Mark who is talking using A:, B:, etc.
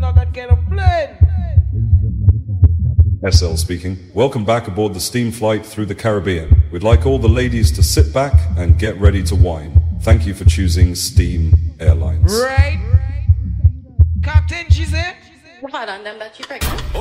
A: not that kind of plane.
B: SL speaking. Welcome back aboard the steam flight through the Caribbean. We'd like all the ladies to sit back and get ready to wine. Thank you for choosing Steam Airlines.
A: Right? Captain, she said?
C: Hold on, them that you pregnant.